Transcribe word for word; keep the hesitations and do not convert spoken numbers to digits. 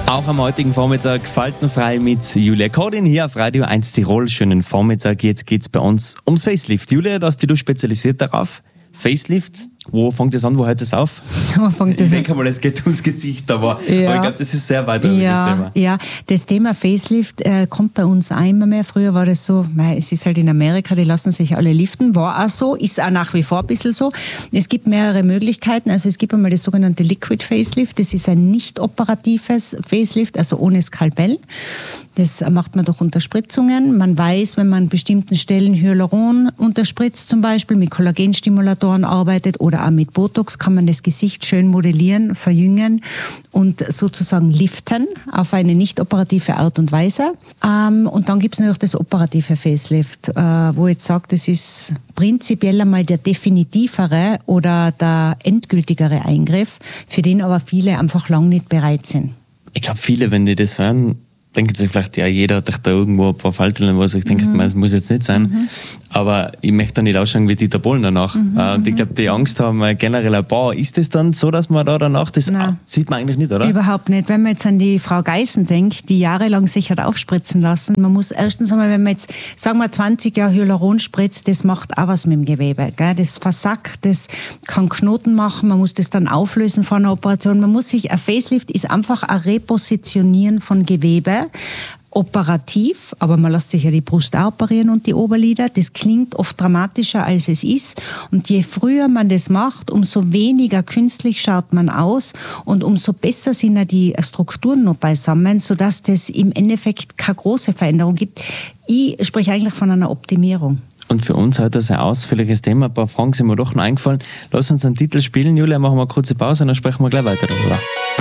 Auch am heutigen Vormittag faltenfrei mit Julia Kodin hier auf Radio eins Tirol. Schönen Vormittag. Jetzt geht es bei uns ums Facelift. Julia, da hast dich du spezialisiert darauf. Facelift, wo fängt das an, wo hört das auf? Wo fängt das ich denke mal, es geht ums Gesicht, aber, ja. aber ich glaube, das ist sehr weit ja, das Thema. Ja, das Thema Facelift äh, kommt bei uns auch immer mehr. Früher war das so, weil es ist halt in Amerika, die lassen sich alle liften, war auch so, ist auch nach wie vor ein bisschen so. Es gibt mehrere Möglichkeiten, also es gibt einmal das sogenannte Liquid Facelift, das ist ein nicht operatives Facelift, also ohne Skalpell. Das macht man durch Unterspritzungen. Man weiß, wenn man an bestimmten Stellen Hyaluron unterspritzt, zum Beispiel mit Kollagenstimulatoren arbeitet oder auch mit Botox, kann man das Gesicht schön modellieren, verjüngen und sozusagen liften auf eine nicht operative Art und Weise. Und dann gibt es natürlich das operative Facelift, wo ich jetzt sage, das ist prinzipiell einmal der definitivere oder der endgültigere Eingriff, für den aber viele einfach lang nicht bereit sind. Ich glaube, viele, wenn die das hören, denken sich vielleicht, ja, jeder hat da irgendwo ein paar Falten, was ich denke, mhm. das muss jetzt nicht sein. Mhm. Aber ich möchte dann nicht ausschauen wie Dieter Bohlen danach. Mhm. Und ich glaube, die Angst haben generell ein paar. Ist es dann so, dass man da danach, das Nein. sieht man eigentlich nicht, oder? Überhaupt nicht. Wenn man jetzt an die Frau Geißen denkt, die jahrelang sich hat aufspritzen lassen, man muss erstens einmal, wenn man jetzt, sagen wir, zwanzig Jahre Hyaluron spritzt, das macht auch was mit dem Gewebe. Gell? Das versackt, das kann Knoten machen, man muss das dann auflösen vor einer Operation. Man muss sich, ein Facelift ist einfach ein Repositionieren von Gewebe. Operativ, aber man lässt sich ja die Brust auch operieren und die Oberlider. Das klingt oft dramatischer, als es ist. Und je früher man das macht, umso weniger künstlich schaut man aus und umso besser sind ja die Strukturen noch beisammen, sodass das im Endeffekt keine große Veränderung gibt. Ich spreche eigentlich von einer Optimierung. Und für uns heute ein ausführliches Thema. Ein paar Fragen sind mir doch noch eingefallen. Lass uns einen Titel spielen, Julia, machen wir eine kurze Pause und dann sprechen wir gleich weiter darüber.